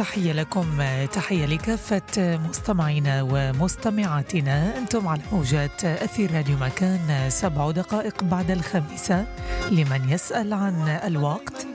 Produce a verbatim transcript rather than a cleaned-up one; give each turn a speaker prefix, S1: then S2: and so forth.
S1: تحية لكم، تحية لكافة مستمعينا ومستمعاتنا. أنتم على موجات أثير راديو مكان، سبع دقائق بعد الخامسة. لمن يسأل عن الوقت